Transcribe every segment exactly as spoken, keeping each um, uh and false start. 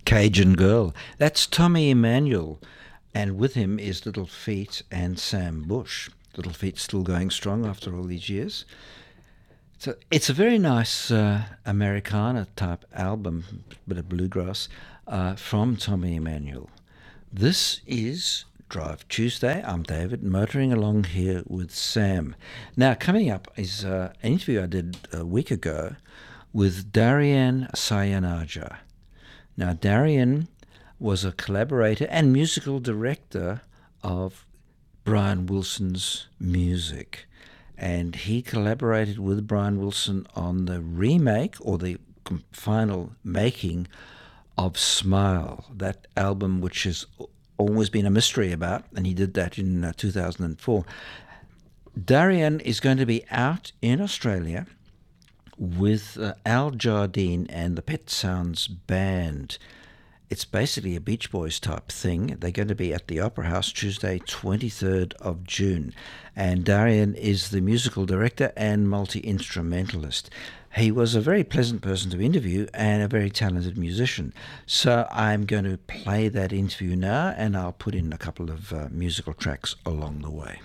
Cajun Girl. That's Tommy Emmanuel, and with him is Little Feat and Sam Bush. Little Feat still going strong after all these years. So it's a very nice uh, Americana type album, bit of bluegrass, uh, from Tommy Emmanuel. This is Drive Tuesday. I'm David, motoring along here with Sam. Now, coming up is uh, an interview I did a week ago with Darian Sayanaja. Now, Darian was a collaborator and musical director of Brian Wilson's music. And he collaborated with Brian Wilson on the remake or the final making of Smile, that album which has always been a mystery about, and he did that in uh, two thousand four. Darian is going to be out in Australia with uh, Al Jardine and the Pet Sounds Band. It's basically a Beach Boys type thing. They're going to be at the Opera House Tuesday, twenty-third of June. And Darian is the musical director and multi-instrumentalist. He was a very pleasant person to interview and a very talented musician. So I'm going to play that interview now, and I'll put in a couple of uh, musical tracks along the way.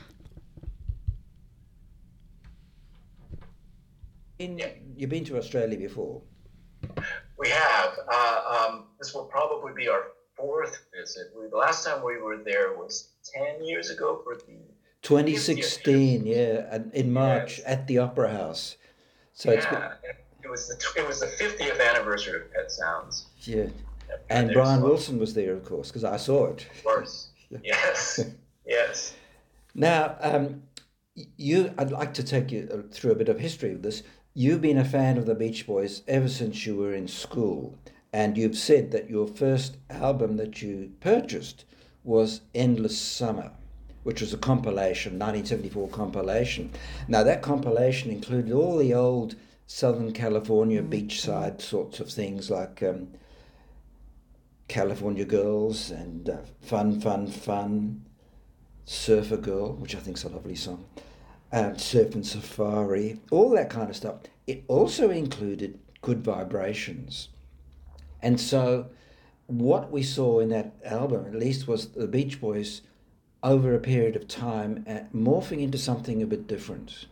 In, you've been to Australia before? We have. Uh, um, this will probably be our fourth visit. We, the last time we were there was ten years ago for the twenty sixteen, yeah, in March yes. at the Opera House. So yeah, it's been, it was the it was the fiftieth anniversary of Pet Sounds. Yeah, and Brian Wilson was there, of course, because I saw it. Of course, yes, yes. Now, um, you, I'd like to take you through a bit of history of this. You've been a fan of the Beach Boys ever since you were in school, and you've said that your first album that you purchased was Endless Summer, which was a compilation, nineteen seventy-four compilation. Now, that compilation included all the old Southern California beachside sorts of things like um, California Girls and uh, Fun, Fun, Fun, Surfer Girl, which I think is a lovely song. Um, Surfing Safari, all that kind of stuff. It also included Good Vibrations. And so what we saw in that album, at least, was the Beach Boys over a period of time uh, morphing into something a bit different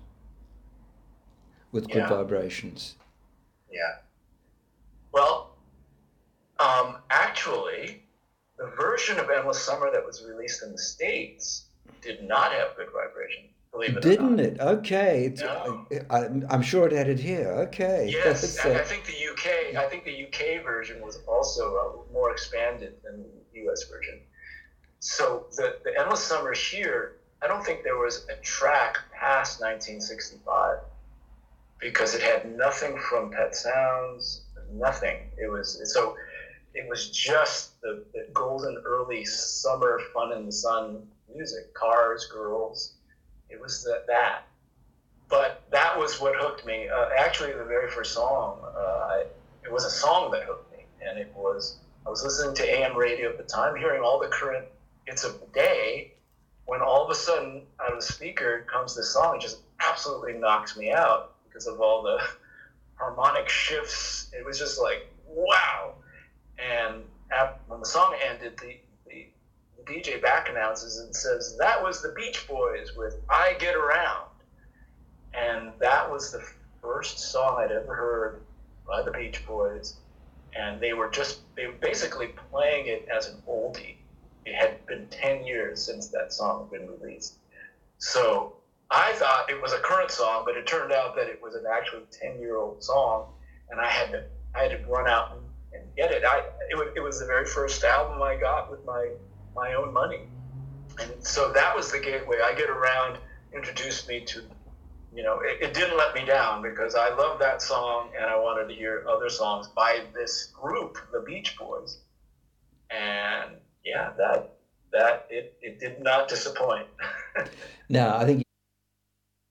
with Good yeah. Vibrations. Yeah. Well, um, actually, the version of Endless Summer that was released in the States did not have Good Vibrations. Believe it Didn't or not. it? Okay. It's, No. I, I'm sure it had it here. Okay. Yes, uh, and I think the U K. I think the U K version was also uh, more expanded than the U S version. So the the Endless Summer here, I don't think there was a track past nineteen sixty-five because it had nothing from Pet Sounds, nothing. It was so. It was just the, the golden early summer fun in the sun music, cars, girls. It was the, that, but that was what hooked me. Uh, actually, the very first song, uh, I, it was a song that hooked me, and it was, I was listening to A M radio at the time, hearing all the current hits of the day, when all of a sudden, out of the speaker comes this song. It just absolutely knocks me out because of all the harmonic shifts. It was just like, wow. And after, when the song ended, the D J back announces and says, that was the Beach Boys with I Get Around. And that was the first song I'd ever heard by the Beach Boys. And they were just, they were basically playing it as an oldie. It had been ten years since that song had been released. So I thought it was a current song, but it turned out that it was an actually ten-year-old song. And I had to, I had to run out and, and get it. I, it, was, it was the very first album I got with my my own money. And so that was the gateway. I Get Around introduced me to, you know, it, it didn't let me down because I love that song and I wanted to hear other songs by this group, the Beach Boys. And yeah, that that it, it did not disappoint. Now, I think